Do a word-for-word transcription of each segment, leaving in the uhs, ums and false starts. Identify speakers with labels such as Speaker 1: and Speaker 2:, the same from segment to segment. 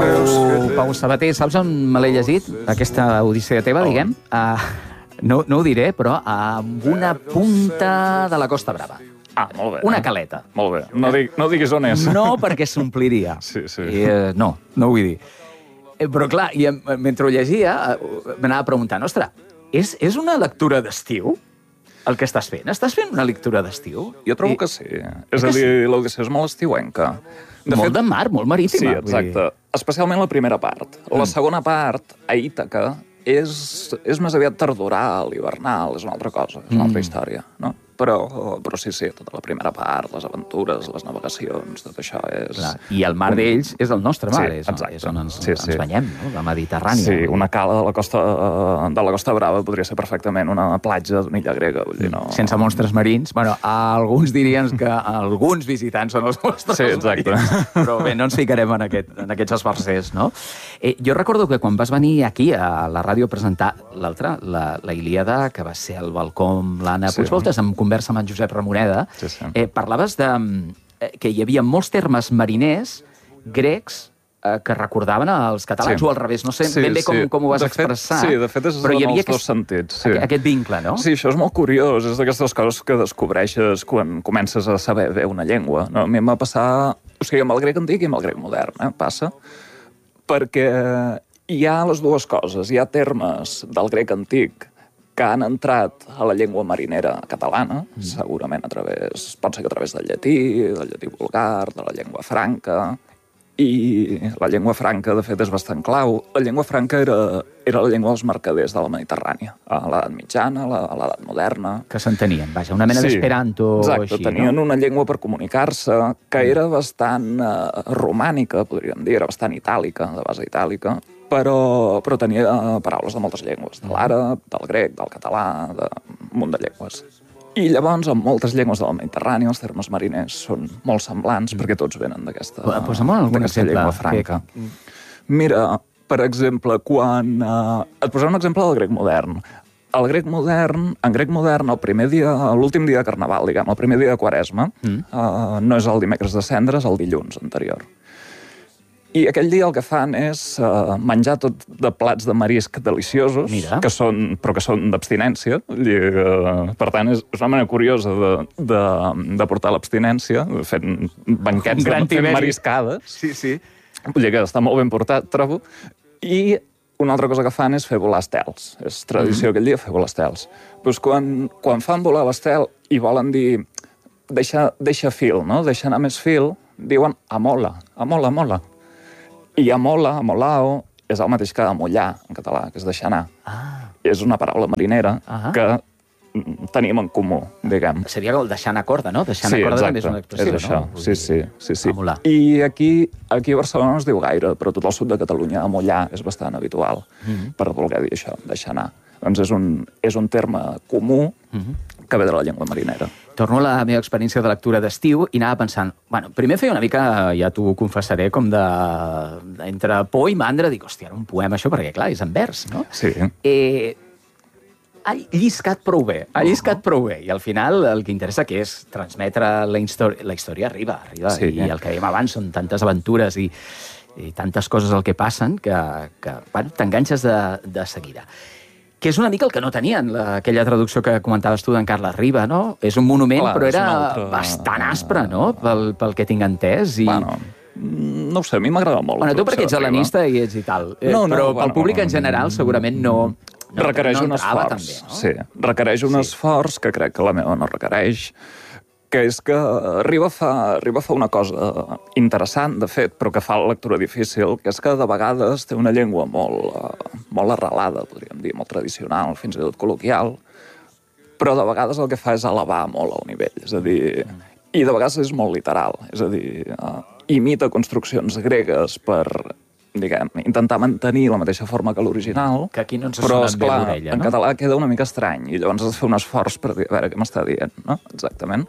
Speaker 1: Pau, Pau Sabater, saps on me l'he llegit? Aquesta odissea teva, oh. diguem? Uh, no, no ho diré, però amb una punta de la Costa Brava.
Speaker 2: Ah, molt bé.
Speaker 1: Una caleta.
Speaker 2: Molt bé. No, dig, no diguis on és.
Speaker 1: No, perquè s'ompliria.
Speaker 2: Sí, sí.
Speaker 1: I, uh, no, no ho vull dir. Eh, però clar, i, mentre ho llegia, uh, m'anava preguntant, ostres, és, és una lectura d'estiu? El que estàs fent? Estàs fent una lectura d'estiu?
Speaker 2: Jo trobo I... que sí. És a dir, l'Odissea és molt estiuenca.
Speaker 1: De molt fet, de mar, molt marítima.
Speaker 2: Sí, exacte. Especialment la primera part. La mm. segona part, a Ítaca, és, és més aviat tardoral, hivernal, és una altra cosa, és una altra mm. història, no? Però, però sí, sí, tota la primera part, les aventures, les navegacions, tot això és... Clar.
Speaker 1: I el mar un... d'ells és el nostre mar,
Speaker 2: sí,
Speaker 1: és, és on ens,
Speaker 2: sí, sí.
Speaker 1: ens banyem, no? La Mediterrània.
Speaker 2: Sí, una cala de la costa, de la Costa Brava podria ser perfectament una platja d'una illa grega. Vull dir, no...
Speaker 1: Sense monstres marins. Bueno, alguns dirien que alguns visitants són els monstres
Speaker 2: sí, exacte.
Speaker 1: marins. Però bé, no ens ficarem en, aquest, en aquests esbarzers, no? Eh, jo recordo que quan vas venir aquí a la ràdio a presentar l'altra, la, la Ilíada, que va ser al balcó amb l'Anna sí. Puigvoltes, amb conversa amb en Josep Ramoneda, sí, sí. Eh, parlaves de, eh, que hi havia molts termes mariners grecs eh, que recordaven als catalans, sí. o al revés, no sé sí, ben bé com, sí. com ho vas
Speaker 2: de
Speaker 1: expressar.
Speaker 2: Fet, sí, de fet és però en els aquest, dos sentits. Sí.
Speaker 1: Aquest vincle, no?
Speaker 2: Sí, això és molt curiós, és d'aquestes coses que descobreixes quan comences a saber bé una llengua. No? A mi em va passar, o sigui, amb el grec antic i amb el grec modern, eh? passa, perquè hi ha les dues coses, hi ha termes del grec antic que han entrat a la llengua marinera catalana, mm. segurament a través, pot ser que a través del llatí, del llatí vulgar, de la llengua franca, i la llengua franca, de fet, és bastant clau. La llengua franca era, era la llengua dels mercaders de la Mediterrània, a l'edat mitjana, a l'edat moderna.
Speaker 1: Que s'entenien, vaja, una mena sí, d'esperanto
Speaker 2: exacte,
Speaker 1: així,
Speaker 2: tenien
Speaker 1: no?
Speaker 2: una llengua per comunicar-se que era bastant eh, romànica, podríem dir, era bastant itàlica, de base itàlica, però, però tenia paraules de moltes llengües, de l'àrab, del grec, del català, d'un munt de llengües. I llavors, en moltes llengües de la Mediterrània, els termes mariners són molt semblants, mm. perquè tots venen d'aquesta llengua franca. Que... Mira, per exemple, quan... Eh, et posaré un exemple del grec modern. El grec modern, en grec modern, el primer dia, l'últim dia de Carnaval, diguem, el primer dia de Quaresma, mm. eh, no és el dimecres de Cendres, el dilluns anterior. I aquell dia el que fan és uh, menjar tot de plats de marisc deliciosos, que són, però que són d'abstinència. Uh, per tant, és, és una manera curiosa de, de, de portar l'abstinència, fent banquets, de, fent mariscades.
Speaker 1: Sí, sí.
Speaker 2: Vull dir que està molt ben portat, trobo. I una altra cosa que fan és fer volar estels. És tradició mm. aquell dia fer volar estels. Pues quan, quan fan volar l'estel i volen dir deixa, deixa fil, no? Deixa anar més fil, diuen amola, amola, amola. I amola, amolao, és el mateix que amollar, en català, que és deixar anar. Ah. És una paraula marinera ah. que tenim en comú, diguem.
Speaker 1: Seria el deixar anar corda, no? Deixar anar sí, corda també és una expressió,
Speaker 2: és això.
Speaker 1: no?
Speaker 2: Sí, sí, sí, sí.
Speaker 1: Amolar.
Speaker 2: I aquí, aquí a Barcelona no es diu gaire, però tot el sud de Catalunya amollar és bastant habitual mm-hmm. per voler dir això, deixar anar. Doncs és un, és un terme comú mm-hmm. que ve de la llengua marinera.
Speaker 1: Torno a la meva experiència de lectura d'estiu i anava pensant, bueno, primer feia una mica, ja t'ho confessaré, com de, entre por i mandra, dic, hòstia, era un poema això, perquè clar, és en vers, no?
Speaker 2: Sí.
Speaker 1: Eh, ha lliscat prou bé, ha lliscat uh-huh. prou bé, i al final el que interessa que és transmetre la, història, la història arriba, arriba, sí, i eh? el que dèiem abans són tantes aventures i, i tantes coses el que passen que, que bueno, t'enganxes de, de seguida. Que és una mica el que no tenien, la, aquella traducció que comentaves tu d'en Carles Riba, no? És un monument, clar, però era altre... bastant aspre, no?, pel, pel que tinc entès. I...
Speaker 2: Bueno, no ho sé, a mi m'agrada molt.
Speaker 1: Bueno, tu perquè ets helenista i ets i tal, eh, no, no, però bueno, pel públic en general segurament no... no
Speaker 2: requereix
Speaker 1: no
Speaker 2: un esforç,
Speaker 1: també, no?
Speaker 2: sí. Requereix un sí. esforç que crec que la meva no requereix, que és que Riba fa, Riba fa una cosa interessant, de fet, però que fa la lectura difícil, que és que de vegades té una llengua molt, molt arrelada, podríem dir, molt tradicional, fins i tot col·loquial, però de vegades el que fa és elevar molt el nivell, és a dir, i de vegades és molt literal, és a dir, uh, imita construccions gregues per, diguem, intentar mantenir la mateixa forma que l'original,
Speaker 1: que aquí no ens
Speaker 2: però,
Speaker 1: sona
Speaker 2: esclar,
Speaker 1: bé l'orella,
Speaker 2: no? En català queda una mica estrany, i llavors has de fer un esforç per dir, a veure què m'està dient, no? Exactament.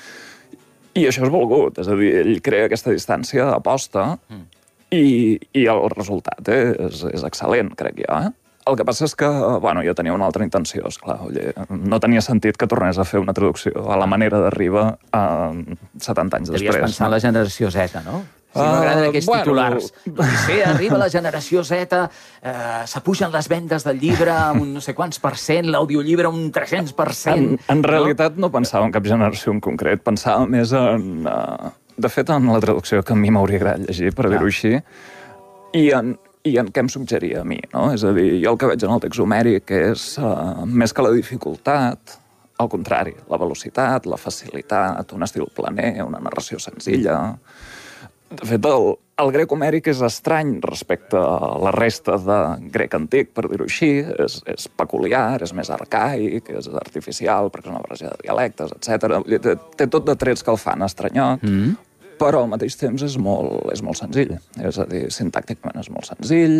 Speaker 2: I això és volgut, és a dir, ell crea aquesta distància d'aposta mm. i, i el resultat és, és excel·lent, crec jo, eh? El que passa és que, bueno, jo tenia una altra intenció, esclar, oye, no tenia sentit que tornés a fer una traducció a la manera de Riba a setanta anys després.
Speaker 1: Devies pensar en
Speaker 2: no?
Speaker 1: la generació Z, no? Si uh, m'agraden aquests
Speaker 2: bueno...
Speaker 1: titulars. L'Odissea, arriba la generació Z, eh, s'apugen les vendes del llibre un no sé quants per cent, l'audiollibre un tres-cents per cent.
Speaker 2: En, en realitat no pensava en cap generació en concret, pensava més en... Uh, de fet, en la traducció que a mi m'hauria agradat llegir, per dir-ho així, i en, i en què em suggeria a mi, no? És a dir, jo el que veig en el text homèric és, uh, més que la dificultat, al contrari, la velocitat, la facilitat, un estil planer, una narració senzilla. De fet, el, el grec homèric és estrany respecte a la resta de grec antic, per dir-ho així. És, és peculiar, és més arcaic, és artificial, perquè és una barreja de dialectes, etcètera. Té, té tot de trets que el fan estranyot, mm. però al mateix temps és molt, és molt senzill. És a dir, sintàcticament és molt senzill,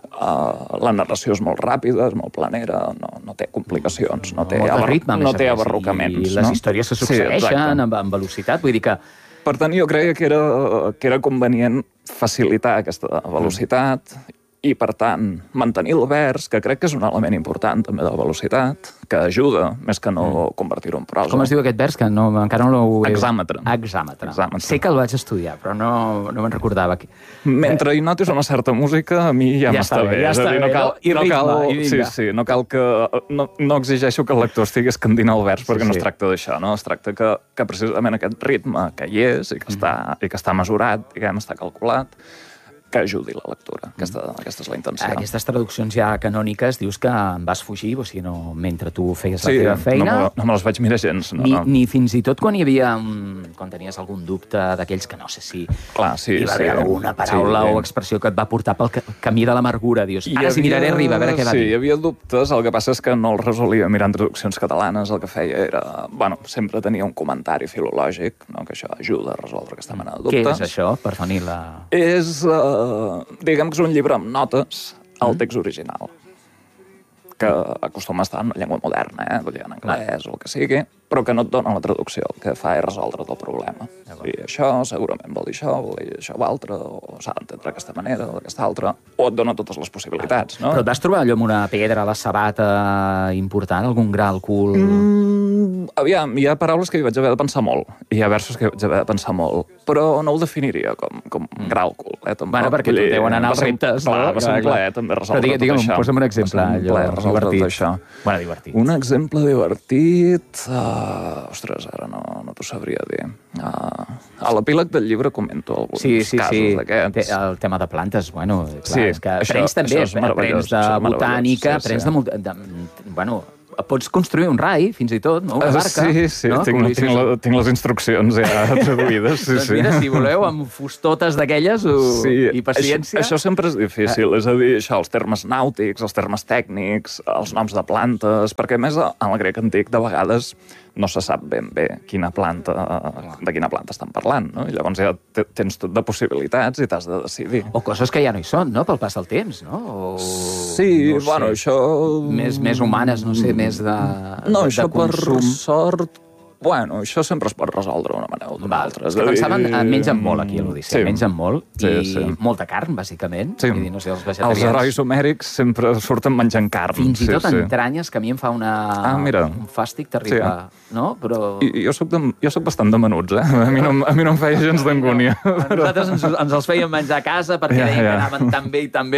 Speaker 2: uh, la narració és molt ràpida, és molt planera, no, no té complicacions, no té,
Speaker 1: no,
Speaker 2: abar
Speaker 1: ritme,
Speaker 2: no té abarrocaments.
Speaker 1: I les
Speaker 2: no?
Speaker 1: històries se succeeixen sí, amb, amb velocitat, vull dir que...
Speaker 2: Per tant, jo creia que era, que era convenient facilitar aquesta velocitat mm. i, per tant, mantenir el vers, que crec que és un element important, també, de la velocitat, que ajuda, més que no mm. convertir-ho en prosa.
Speaker 1: Com es diu aquest vers? Que no, encara no l'ho...
Speaker 2: Hexàmetre.
Speaker 1: Hexàmetre.
Speaker 2: Hexàmetre.
Speaker 1: Sé que el vaig estudiar, però no, no me'n recordava.
Speaker 2: Mentre hi notis una certa música, a mi ja, ja m'està bé.
Speaker 1: Ja està bé,
Speaker 2: no cal,
Speaker 1: I
Speaker 2: no
Speaker 1: ritme,
Speaker 2: cal,
Speaker 1: i vinga.
Speaker 2: Sí, sí, no cal que... No, no exigeixo que el lector estigui escandint el vers, perquè sí, no es
Speaker 1: sí.
Speaker 2: tracta d'això, no? Es tracta que, que precisament aquest ritme que hi és i que, mm. està, i que està mesurat, diguem, està calculat, que ajudi la lectura. Aquesta, mm. aquesta és la intenció.
Speaker 1: Aquestes traduccions ja canòniques, dius que en vas fugir, o sigui, no, mentre tu feies
Speaker 2: sí,
Speaker 1: la teva feina...
Speaker 2: no, no me les vaig mirar gens. No,
Speaker 1: ni,
Speaker 2: no.
Speaker 1: ni fins i tot quan hi havia... Quan tenies algun dubte d'aquells que no sé si...
Speaker 2: Clar, sí,
Speaker 1: hi va haver
Speaker 2: sí,
Speaker 1: alguna paraula
Speaker 2: sí,
Speaker 1: o expressió que et va portar pel camí de l'amargura. Dius, ara si miraré arriba, a veure què va
Speaker 2: sí,
Speaker 1: dir.
Speaker 2: Sí, hi havia dubtes. El que passa és que no els resolia mirant traduccions catalanes. El que feia era... Bueno, sempre tenia un comentari filològic, no? Que això ajuda a resoldre aquesta mena de dubtes.
Speaker 1: Què és això, per tenir la...
Speaker 2: És... Uh, diguem que és un llibre amb notes al text original, que acostuma a estar en una llengua moderna, eh? Vull dir, en anglès o el que sigui, però que no et dona la traducció, el que fa és resoldre el problema. I això segurament vol dir això, vol dir això o altre, o s'ha d'entendre d'aquesta manera o d'aquesta altra, o et dona totes les possibilitats, no?
Speaker 1: Però et vas trobar allò amb una pedra a la sabata important, algun gra al cul?
Speaker 2: Mm, aviam, hi ha paraules que hi vaig haver de pensar molt, i hi ha versos que hi vaig haver de pensar molt, però no ho definiria com, com mm. gra al cul, eh? Tampoc.
Speaker 1: Bueno, perquè tu deuen anar als reptes.
Speaker 2: Clar, va ser un plaer també resoldre
Speaker 1: però digue,
Speaker 2: tot això.
Speaker 1: Posa'm un exemple, allò, divertit.
Speaker 2: Això.
Speaker 1: Bueno, divertit.
Speaker 2: Un exemple divertit... Uh, ostres, ara no, no t'ho sabria dir. Uh, a l'epíleg del llibre comento alguns
Speaker 1: sí, sí,
Speaker 2: casos
Speaker 1: sí.
Speaker 2: d'aquests.
Speaker 1: El tema de plantes, bueno, clar,
Speaker 2: sí,
Speaker 1: és que
Speaker 2: això,
Speaker 1: aprens també, aprens de botànica,
Speaker 2: sí,
Speaker 1: aprens
Speaker 2: sí.
Speaker 1: de, de... Bueno, pots construir un rai, fins i tot, no? Una barca.
Speaker 2: Sí, sí,
Speaker 1: no?
Speaker 2: tinc, tinc, la, tinc les instruccions ja traduïdes. Sí,
Speaker 1: doncs mira,
Speaker 2: sí.
Speaker 1: si voleu, amb fustotes d'aquelles o...
Speaker 2: sí,
Speaker 1: i paciència...
Speaker 2: Això, això sempre és difícil, és a dir, això, els termes nàutics, els termes tècnics, els noms de plantes, perquè a més en el grec antic de vegades no se sap ben bé quina planta, de quina planta estan parlant, no? I llavors ja tens tot de possibilitats i t'has de decidir.
Speaker 1: O coses que ja no hi són, no?, pel pas del temps, no? O...
Speaker 2: Sí, no bueno, això...
Speaker 1: Més, més humanes, no sé, més de
Speaker 2: No,
Speaker 1: de,
Speaker 2: això
Speaker 1: de consum.
Speaker 2: Per sort... Bueno, això sempre es pot resoldre d'una manera o d'una altra.
Speaker 1: És que pensaven, mengen molt aquí a l'Odissea,
Speaker 2: sí.
Speaker 1: mengen molt,
Speaker 2: sí,
Speaker 1: i
Speaker 2: sí.
Speaker 1: molta carn, bàsicament.
Speaker 2: Sí.
Speaker 1: Vull dir, no sé, els vegetarians...
Speaker 2: Els herois homèrics sempre surten menjant carn.
Speaker 1: Fins i
Speaker 2: sí,
Speaker 1: tot
Speaker 2: sí.
Speaker 1: entranyes, que a mi em fa una...
Speaker 2: ah, mira.
Speaker 1: un fàstic terrible, sí. no? Però...
Speaker 2: I, jo, soc de, jo soc bastant de menuts, eh? A mi no, a mi no em feia gens d'angúnia.
Speaker 1: A nosaltres ens, ens els fèiem menjar a casa perquè ja, ja. anaven tan bé i tan bé